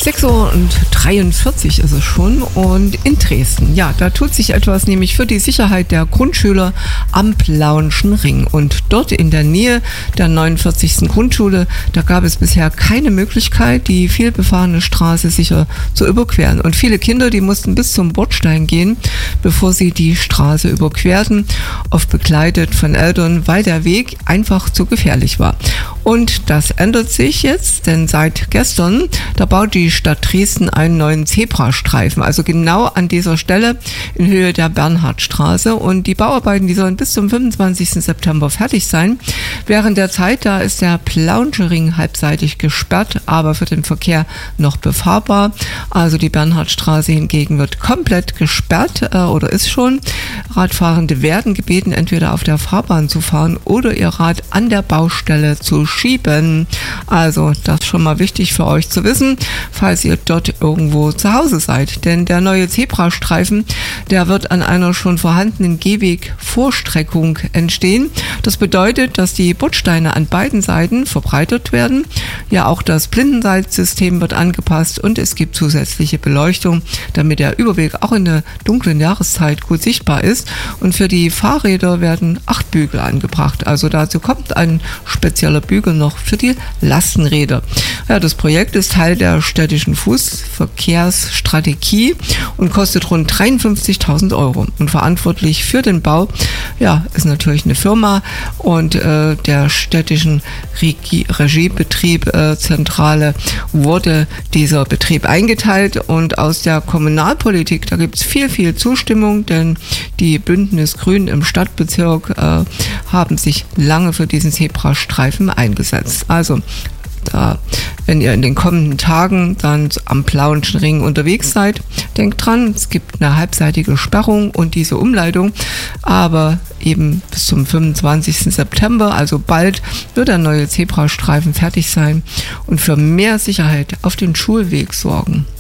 6:43 Uhr ist es schon und in Dresden, ja, da tut sich etwas, nämlich für die Sicherheit der Grundschüler am Plauenschen Ring. Und dort in der Nähe der 49. Grundschule, da gab es bisher keine Möglichkeit, die vielbefahrene Straße sicher zu überqueren. Und viele Kinder, die mussten bis zum Bordstein gehen, bevor sie die Straße überquerten, oft begleitet von Eltern, weil der Weg einfach zu gefährlich war. Und das ändert sich jetzt, denn seit gestern, da baut die Stadt Dresden einen neuen Zebrastreifen, also genau an dieser Stelle in Höhe der Bernhardstraße. Und die Bauarbeiten, die sollen bis zum 25. September fertig sein. Während der Zeit, da ist der Plauensche Ring halbseitig gesperrt, aber für den Verkehr noch befahrbar. Also die Bernhardstraße hingegen wird komplett gesperrt oder ist schon. Radfahrende werden gebeten, entweder auf der Fahrbahn zu fahren oder ihr Rad an der Baustelle zu schieben. Also das ist schon mal wichtig für euch zu wissen, falls ihr dort irgendwo zu Hause seid. Denn der neue Zebrastreifen, der wird an einer schon vorhandenen Gehwegvorstreckung entstehen. Das bedeutet, dass die Bordsteine an beiden Seiten verbreitert werden. Ja, auch das Blindenleitsystem wird angepasst und es gibt zusätzliche Beleuchtung, damit der Überweg auch in der dunklen Jahreszeit gut sichtbar ist. Und für die Fahrräder werden 8 Bügel angebracht. Also dazu kommt ein spezieller Bügel noch für die Lastenräder. Ja, das Projekt ist Teil der städtischen Fußverkehrsstrategie und kostet rund 53.000 Euro. Und verantwortlich für den Bau, ja, ist natürlich eine Firma und der städtischen Regiebetrieb Zentrale wurde dieser Betrieb eingeteilt. Und aus der Kommunalpolitik, da gibt es viel Zustimmung, denn die Bündnis Grün im Stadtbezirk haben sich lange für diesen Zebrastreifen eingesetzt. Also wenn ihr in den kommenden Tagen dann am Plauenschen Ring unterwegs seid, denkt dran, es gibt eine halbseitige Sperrung und diese Umleitung, aber eben bis zum 25. September, also bald, wird der neue Zebrastreifen fertig sein und für mehr Sicherheit auf den Schulweg sorgen.